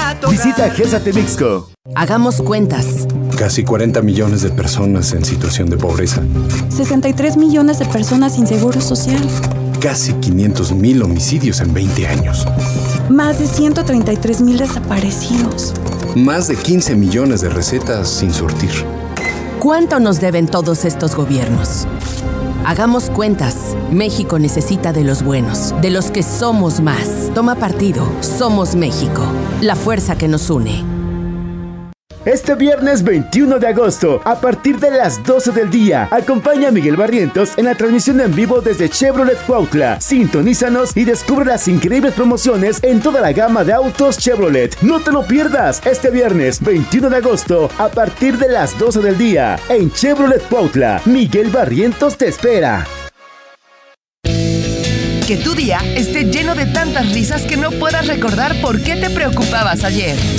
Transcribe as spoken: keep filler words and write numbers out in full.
a tocar. Visita GESA Temixco. Hagamos cuentas. Casi cuarenta millones de personas en situación de pobreza. sesenta y tres millones de personas sin seguro social. Casi quinientos mil homicidios en veinte años. Más de ciento treinta y tres mil desaparecidos. Más de quince millones de recetas sin surtir. ¿Cuánto nos deben todos estos gobiernos? Hagamos cuentas. México necesita de los buenos, de los que somos más. Toma partido. Somos México. La fuerza que nos une. Este viernes veintiuno de agosto, a partir de las doce del día, acompaña a Miguel Barrientos en la transmisión en vivo desde Chevrolet Cuautla. Sintonízanos y descubre las increíbles promociones en toda la gama de autos Chevrolet. No te lo pierdas este viernes veintiuno de agosto, a partir de las doce del día, en Chevrolet Cuautla. Miguel Barrientos te espera. Que tu día esté lleno de tantas risas que no puedas recordar por qué te preocupabas ayer.